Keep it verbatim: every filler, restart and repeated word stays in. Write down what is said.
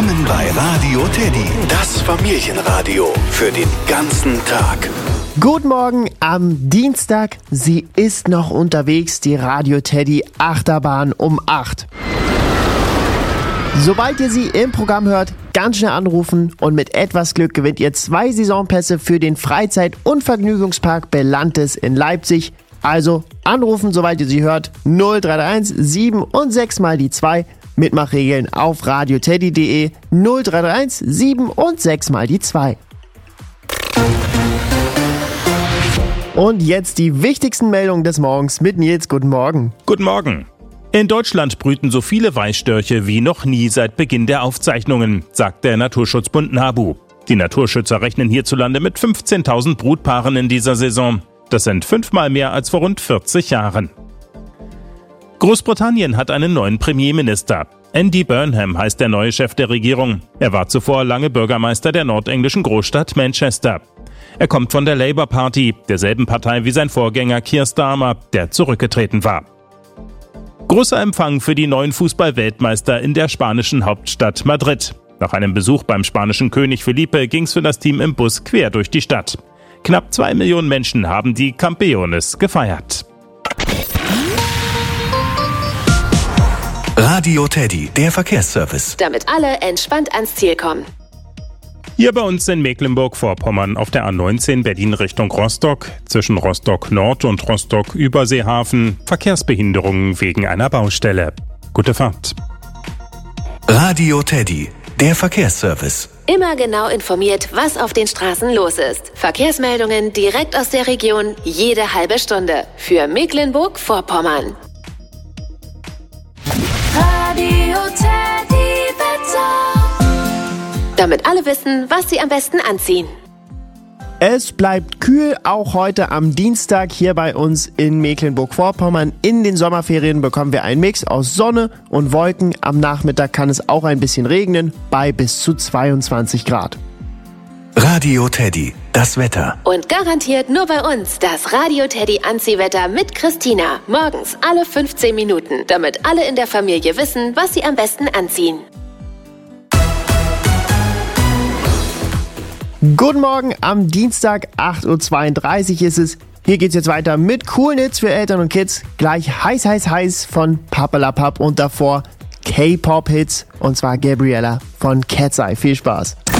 Willkommen bei Radio Teddy, das Familienradio für den ganzen Tag. Guten Morgen am Dienstag. Sie ist noch unterwegs, die Radio Teddy Achterbahn um acht. Sobald ihr sie im Programm hört, ganz schnell anrufen und mit etwas Glück gewinnt ihr zwei Saisonpässe für den Freizeit- und Vergnügungspark Belantes in Leipzig. Also anrufen, sobald ihr sie hört, null drei drei eins sieben und sechs mal die zwei. Mitmachregeln auf radioteddy punkt de, null drei drei eins sieben und sechs mal die zwei. Und jetzt die wichtigsten Meldungen des Morgens mit Nils. Guten Morgen. Guten Morgen. In Deutschland brüten so viele Weißstörche wie noch nie seit Beginn der Aufzeichnungen, sagt der Naturschutzbund NABU. Die Naturschützer rechnen hierzulande mit fünfzehntausend Brutpaaren in dieser Saison. Das sind fünfmal mehr als vor rund vierzig Jahren. Großbritannien hat einen neuen Premierminister. Andy Burnham heißt der neue Chef der Regierung. Er war zuvor lange Bürgermeister der nordenglischen Großstadt Manchester. Er kommt von der Labour Party, derselben Partei wie sein Vorgänger Keir Starmer, der zurückgetreten war. Großer Empfang für die neuen Fußball-Weltmeister in der spanischen Hauptstadt Madrid. Nach einem Besuch beim spanischen König Felipe ging's für das Team im Bus quer durch die Stadt. Knapp zwei Millionen Menschen haben die Campeones gefeiert. Radio Teddy, der Verkehrsservice. Damit alle entspannt ans Ziel kommen. Hier bei uns in Mecklenburg-Vorpommern auf der A neunzehn Berlin Richtung Rostock, zwischen Rostock Nord und Rostock Überseehafen, Verkehrsbehinderungen wegen einer Baustelle. Gute Fahrt. Radio Teddy, der Verkehrsservice. Immer genau informiert, was auf den Straßen los ist. Verkehrsmeldungen direkt aus der Region, jede halbe Stunde. Für Mecklenburg-Vorpommern. Radio Teddy Wetter. Damit alle wissen, was sie am besten anziehen. Es bleibt kühl, auch heute am Dienstag hier bei uns in Mecklenburg-Vorpommern. In den Sommerferien bekommen wir einen Mix aus Sonne und Wolken. Am Nachmittag kann es auch ein bisschen regnen, bei bis zu zweiundzwanzig Grad. Radio Teddy, das Wetter. Und garantiert nur bei uns das Radio Teddy Anziehwetter mit Christina. Morgens alle fünfzehn Minuten, damit alle in der Familie wissen, was sie am besten anziehen. Guten Morgen, am Dienstag, acht Uhr zweiunddreißig ist es. Hier geht's jetzt weiter mit coolen Hits für Eltern und Kids. Gleich heiß, heiß, heiß von Papalapap und davor K-Pop-Hits und zwar Gabriella von Cat's Eye. Viel Spaß.